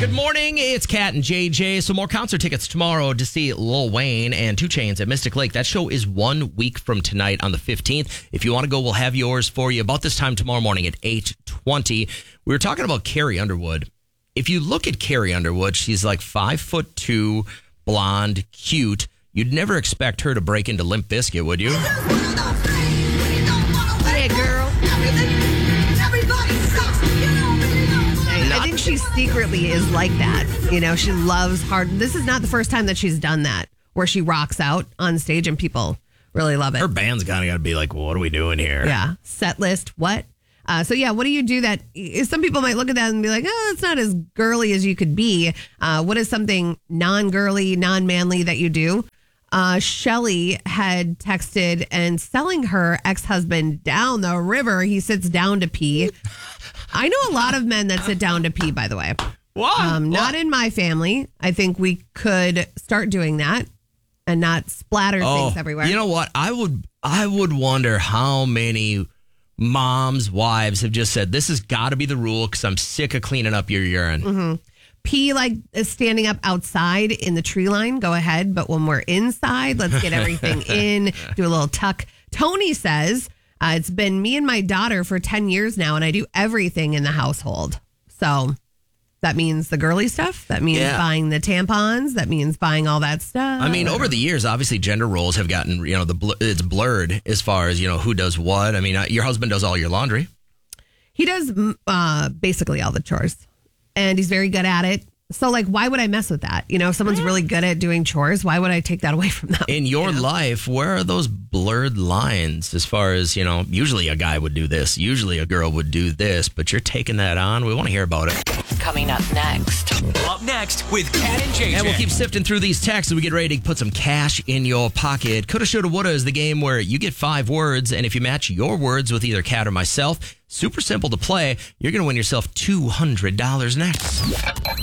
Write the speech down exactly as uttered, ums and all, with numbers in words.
Good morning, it's Kat and J J. So more concert tickets tomorrow to see Lil Wayne and two Chainz at Mystic Lake. That show is one week from tonight on the fifteenth. If you want to go, we'll have yours for you about this time tomorrow morning at eight twenty. We were talking about Carrie Underwood. If you look at Carrie Underwood, she's like five foot two, blonde, cute. You'd never expect her to break into Limp Bizkit, would you? Yeah, girl. I think she secretly is like that. You know, she loves hard. This is not the first time that she's done that, where she rocks out on stage and people really love it. Her band's kind of got to be like, well, what are we doing here? Yeah. Set list. What? Uh, so, yeah, what do you do that? Some people might look at that and be like, oh, it's not as girly as you could be. Uh, what is something non-girly, non-manly that you do? Uh, Shelly had texted and selling her ex-husband down the river. He sits down to pee. I know a lot of men that sit down to pee, by the way. What? Um, not what? in my family. I think we could start doing that and not splatter oh, things everywhere. You know what? I would I would wonder how many moms, wives have just said, this has got to be the rule because I'm sick of cleaning up your urine. Mm-hmm. Pee like standing up outside in the tree line, go ahead. But when we're inside, let's get everything in, do a little tuck. Tony says, uh, it's been me and my daughter for ten years now, and I do everything in the household. So that means the girly stuff. That means yeah. buying the tampons. That means buying all that stuff. I mean, over the years, obviously, gender roles have gotten, you know, the bl- it's blurred as far as, you know, who does what. I mean, uh, your husband does all your laundry. He does uh, basically all the chores, and he's very good at it. So, like, why would I mess with that? You know, if someone's really good at doing chores, why would I take that away from them? In your you know? life, where are those blurred lines as far as, you know, usually a guy would do this, usually a girl would do this, but you're taking that on. We want to hear about it. Coming up next. Up next with Kat and J J. And we'll keep sifting through these texts as we get ready to put some cash in your pocket. Coulda, shoulda, woulda is the game where you get five words, and if you match your words with either Kat or myself, super simple to play, you're going to win yourself two hundred dollars next.